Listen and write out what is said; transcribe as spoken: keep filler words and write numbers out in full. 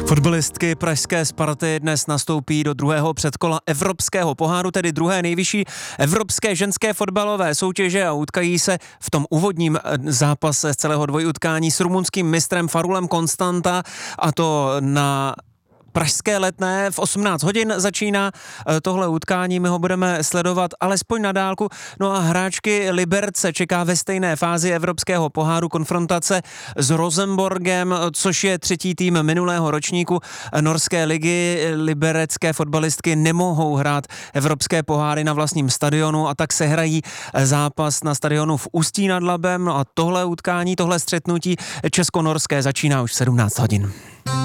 Fotbalistky pražské Sparty dnes nastoupí do druhého předkola Evropského poháru, tedy druhé nejvyšší evropské ženské fotbalové soutěže a utkají se v tom úvodním zápase z celého dvojutkání s rumunským mistrem Farulem Constanta, a to na pražské Letné. V osmnáct hodin začíná tohle utkání, my ho budeme sledovat alespoň na dálku. No a hráčky Liberce čeká ve stejné fázi Evropského poháru konfrontace s Rosenborgem, což je třetí tým minulého ročníku norské ligy. Liberecké fotbalistky nemohou hrát evropské poháry na vlastním stadionu a tak se hrají zápas na stadionu v Ústí nad Labem. No a tohle utkání, tohle střetnutí česko-norské začíná už v sedmnáct hodin.